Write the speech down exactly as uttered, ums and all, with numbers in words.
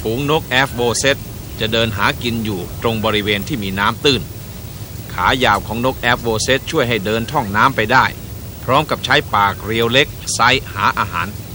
ฝูงนกแอฟโวเซตจะเดินหากินอยู่ตรงบริเวณที่มีน้ำตื้นขายาวของนกแอฟโวเซตช่วยให้เดินท่องน้ำไปได้พร้อมกับใช้ปากเรียวเล็กไซหาอาหาร